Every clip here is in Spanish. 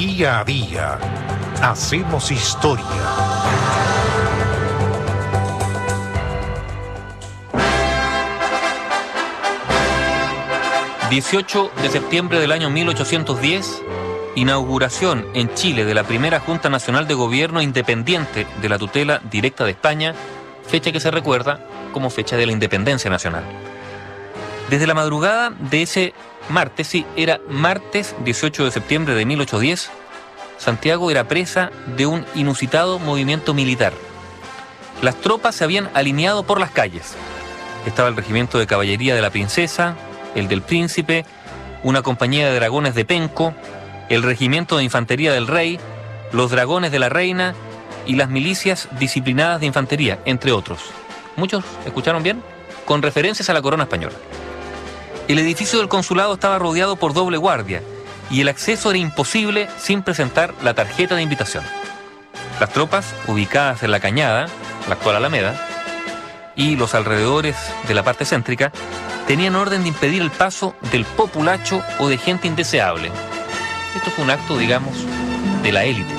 Día a día hacemos historia. ...18 de septiembre del año 1810... inauguración en Chile de la primera Junta Nacional de Gobierno independiente de la tutela directa de España, fecha que se recuerda como fecha de la independencia nacional. Desde la madrugada de ese martes, sí, era martes 18 de septiembre de 1810, Santiago era presa de un inusitado movimiento militar. Las tropas se habían alineado por las calles. Estaba el regimiento de caballería de la Princesa, el del Príncipe, una compañía de dragones de Penco, el regimiento de infantería del Rey, los dragones de la Reina y las milicias disciplinadas de infantería, entre otros. ¿Muchos escucharon bien? Con referencias a la corona española. El edificio del consulado estaba rodeado por doble guardia y el acceso era imposible sin presentar la tarjeta de invitación. Las tropas, ubicadas en la Cañada, la actual Alameda, y los alrededores de la parte céntrica, tenían orden de impedir el paso del populacho o de gente indeseable. Esto fue un acto, digamos, de la élite.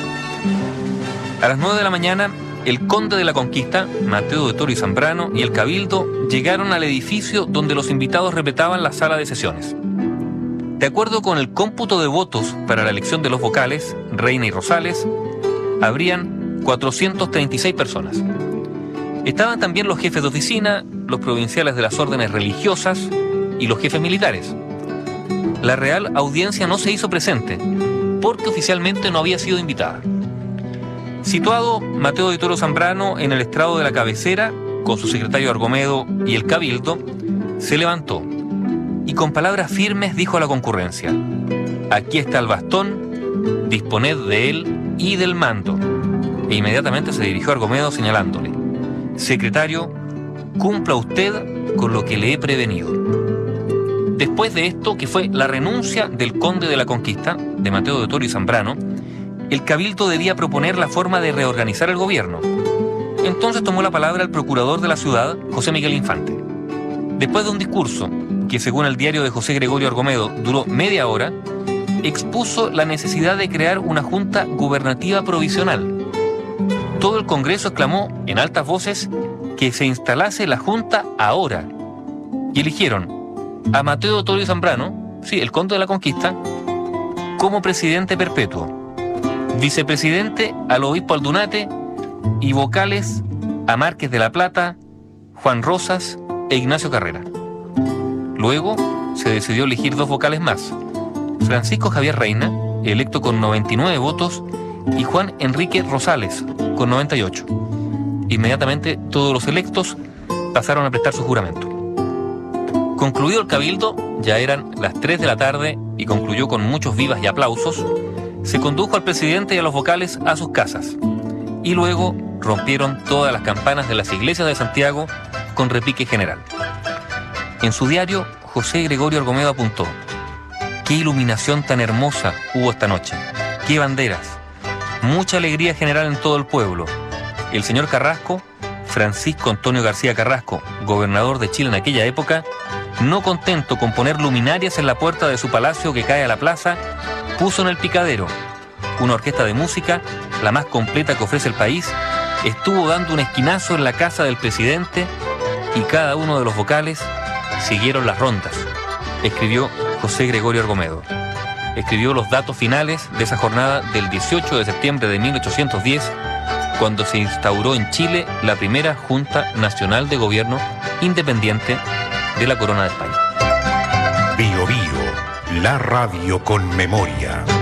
A las 9 de la mañana, el conde de la Conquista, Mateo de Toro y Zambrano, y el cabildo llegaron al edificio donde los invitados repletaban la sala de sesiones. De acuerdo con el cómputo de votos para la elección de los vocales, Reina y Rosales, habrían 436 personas. Estaban también los jefes de oficina, los provinciales de las órdenes religiosas y los jefes militares. La Real Audiencia no se hizo presente, porque oficialmente no había sido invitada. Situado Mateo de Toro Zambrano en el estrado de la cabecera, con su secretario Argomedo y el cabildo, se levantó y con palabras firmes dijo a la concurrencia: aquí está el bastón, disponed de él y del mando. E inmediatamente se dirigió a Argomedo señalándole: secretario, cumpla usted con lo que le he prevenido. Después de esto, que fue la renuncia del conde de la Conquista, de Mateo de Toro y Zambrano, el cabildo debía proponer la forma de reorganizar el gobierno. Entonces tomó la palabra el procurador de la ciudad, José Miguel Infante. Después de un discurso, que según el diario de José Gregorio Argomedo duró media hora, expuso la necesidad de crear una junta gubernativa provisional. Todo el Congreso exclamó en altas voces que se instalase la junta ahora. Y eligieron a Mateo de Toro y Zambrano, sí, el conde de la Conquista, como presidente perpetuo, vicepresidente al obispo Aldunate y vocales a Márquez de la Plata, Juan Rosas e Ignacio Carrera. Luego se decidió elegir dos vocales más: Francisco Javier Reina, electo con 99 votos, y Juan Enrique Rosales, con 98. Inmediatamente todos los electos pasaron a prestar su juramento. Concluido el cabildo, ya eran las 3 de la tarde y concluyó con muchos vivas y aplausos. Se condujo al presidente y a los vocales a sus casas y luego rompieron todas las campanas de las iglesias de Santiago con repique general. En su diario, José Gregorio Argomedo apuntó: qué iluminación tan hermosa hubo esta noche, qué banderas, mucha alegría general en todo el pueblo. El señor Carrasco, Francisco Antonio García Carrasco, gobernador de Chile en aquella época, no contento con poner luminarias en la puerta de su palacio que cae a la plaza, puso en el picadero una orquesta de música, la más completa que ofrece el país, estuvo dando un esquinazo en la casa del presidente y cada uno de los vocales siguieron las rondas, escribió José Gregorio Argomedo. Escribió los datos finales de esa jornada del 18 de septiembre de 1810, cuando se instauró en Chile la primera Junta Nacional de Gobierno independiente de la Corona de España. Bio Bio, la radio con memoria.